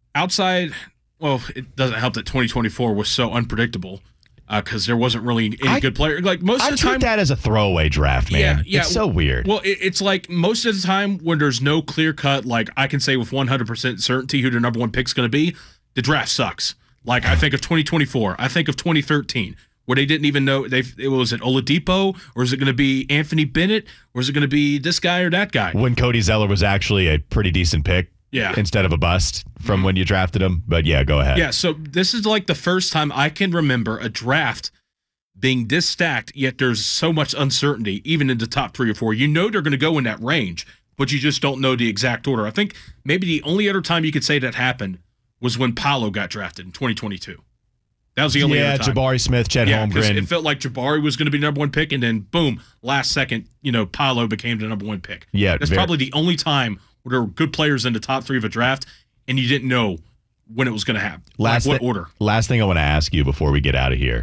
outside, well, it doesn't help that 2024 was so unpredictable because there wasn't really any good player. Like most of the time, I treat that as a throwaway draft, man. Yeah, it's so weird. Well, it's like most of the time when there's no clear cut, like I can say with 100% certainty who the number one pick's going to be, the draft sucks. Like I think of 2024, I think of 2013, where they didn't even know was it Oladipo or is it going to be Anthony Bennett or is it going to be this guy or that guy? When Cody Zeller was actually a pretty decent pick. Yeah. Instead of a bust from when you drafted him. But yeah, go ahead. Yeah, so this is like the first time I can remember a draft being this stacked, yet there's so much uncertainty, even in the top 3 or 4. You know they're going to go in that range, but you just don't know the exact order. I think maybe the only other time you could say that happened was when Paolo got drafted in 2022. That was the only other time. Jabari Smith, Chet Holmgren. It felt like Jabari was going to be the number one pick, and then boom, last second, Paolo became the number one pick. Yeah, that's probably the only time where there were good players in the top 3 of a draft, and you didn't know when it was going to happen. What order? Last thing I want to ask you before we get out of here.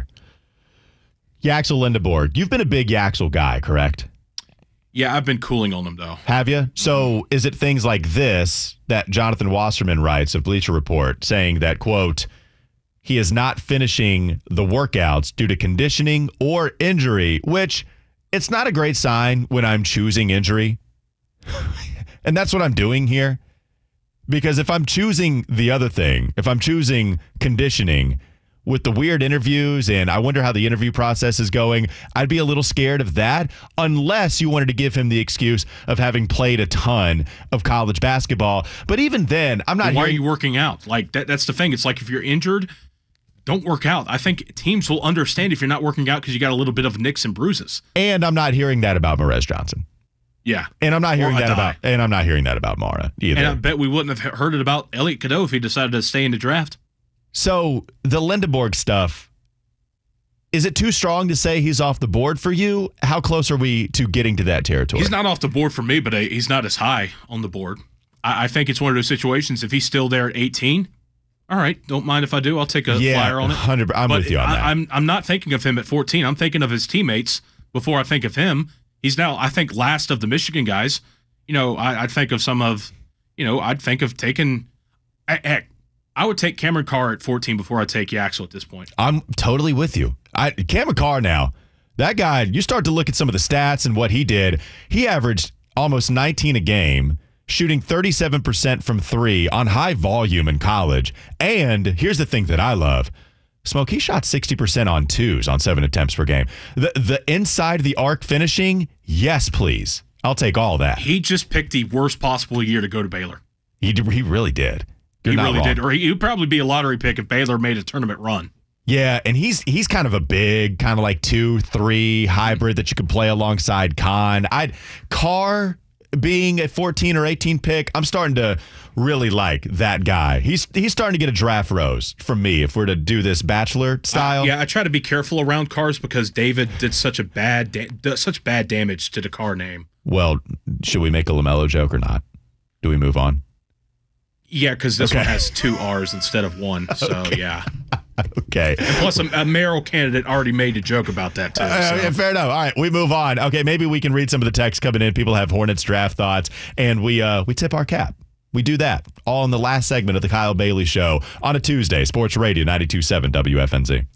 Yaxel Lindeborg, you've been a big Yaxel guy, correct? Yeah, I've been cooling on him, though. Have you? So is it things like this that Jonathan Wasserman writes of Bleacher Report saying that, quote, he is not finishing the workouts due to conditioning or injury, which it's not a great sign when I'm choosing injury. And that's what I'm doing here. Because if I'm choosing the other thing, if I'm choosing conditioning with the weird interviews and I wonder how the interview process is going, I'd be a little scared of that unless you wanted to give him the excuse of having played a ton of college basketball. But even then, I'm not. Why are you working out? Like that's the thing. It's like if you're injured, don't work out. I think teams will understand if you're not working out because you got a little bit of nicks and bruises. And I'm not hearing that about Morez Johnson. Yeah. And I'm not hearing that about Mara either. And I bet we wouldn't have heard it about Elliot Cadeau if he decided to stay in the draft. So the Lindeborg stuff, is it too strong to say he's off the board for you? How close are we to getting to that territory? He's not off the board for me, but he's not as high on the board. I think it's one of those situations, if he's still there at 18, all right, don't mind if I do. I'll take a flyer on it. 100%. I'm with you on that. I'm not thinking of him at 14. I'm thinking of his teammates before I think of him. He's now, I think, last of the Michigan guys. I'd think of I'd think of taking, heck, I would take Cameron Carr at 14 before I take Yaxel at this point. I'm totally with you. Cameron Carr now, that guy, you start to look at some of the stats and what he did. He averaged almost 19 a game, shooting 37% from 3 on high volume in college. And here's the thing that I love. Smoke, he shot 60% on 2s on 7 attempts per game. The inside the arc finishing, yes, please. I'll take all that. He just picked the worst possible year to go to Baylor. He really did. He really did. Or he would probably be a lottery pick if Baylor made a tournament run. Yeah, and he's kind of a big, kind of like 2-3 hybrid that you could play alongside Khan. Carr being a 14 or 18 pick, I'm starting to really like that guy. He's starting to get a draft rose from me if we're to do this Bachelor style. I try to be careful around Carrs because David did such bad damage to the Carr name. Well, should we make a LaMelo joke or not? Do we move on? Yeah, because this one has 2 R's instead of 1. So, okay. Yeah. Okay. And plus, a mayoral candidate already made a joke about that, too. Yeah, fair enough. All right, we move on. Okay, maybe we can read some of the text coming in. People have Hornets draft thoughts, and we tip our cap. We do that all in the last segment of the Kyle Bailey Show on a Tuesday. Sports Radio 92.7 WFNZ.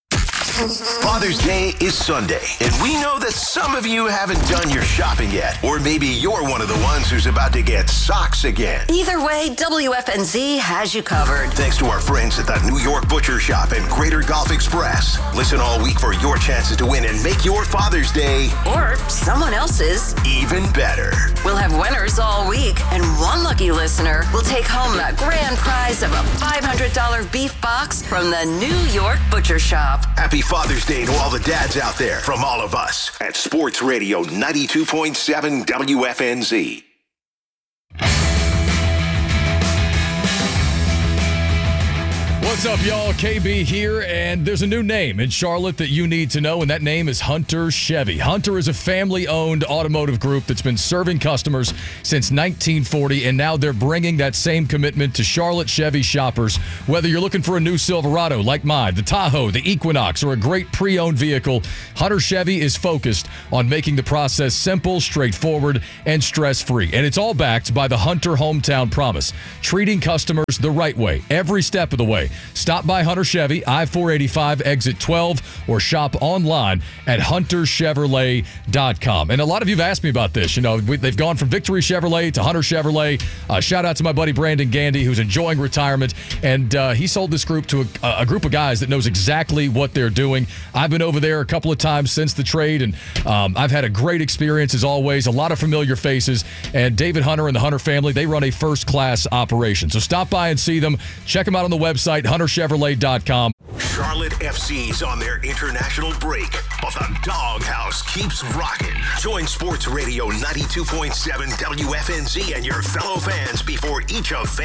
Father's Day is Sunday, and we know that some of you haven't done your shopping yet. Or maybe you're one of the ones who's about to get socks again. Either way, WFNZ has you covered. Thanks to our friends at the New York Butcher Shop and Greater Golf Express. Listen all week for your chances to win and make your Father's Day, or someone else's, even better. We'll have winners all week, and one lucky listener will take home a grand prize of a $500 beef box from the New York Butcher Shop. Happy Father's Day to all the dads out there from all of us at Sports Radio 92.7 WFNZ. What's up, y'all? KB here, and there's a new name in Charlotte that you need to know, and that name is Hunter Chevy. Hunter is a family-owned automotive group that's been serving customers since 1940, and now they're bringing that same commitment to Charlotte Chevy shoppers. Whether you're looking for a new Silverado like mine, the Tahoe, the Equinox, or a great pre-owned vehicle, Hunter Chevy is focused on making the process simple, straightforward, and stress-free. And it's all backed by the Hunter Hometown Promise, treating customers the right way, every step of the way. Stop by Hunter Chevy, I-485, exit 12, or shop online at hunterchevrolet.com. And a lot of you have asked me about this. You know, they've gone from Victory Chevrolet to Hunter Chevrolet. Shout out to my buddy Brandon Gandy, who's enjoying retirement. And he sold this group to a group of guys that knows exactly what they're doing. I've been over there a couple of times since the trade, and I've had a great experience as always. A lot of familiar faces. And David Hunter and the Hunter family, they run a first-class operation. So stop by and see them. Check them out on the website, hunterchevrolet.com. Charlotte FC's on their international break, but the doghouse keeps rocking. Join Sports Radio 92.7 WFNZ and your fellow fans before each event